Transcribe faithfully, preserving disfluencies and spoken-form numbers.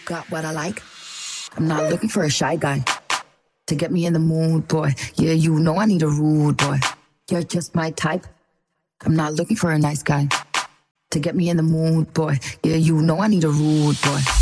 got what I like. I'm not looking for a shy guy to get me in the mood, boy. Yeah, you know I need a rude boy. You're just my type. I'm not looking for a nice guy to get me in the mood, boy. Yeah, you know I need a rude boy.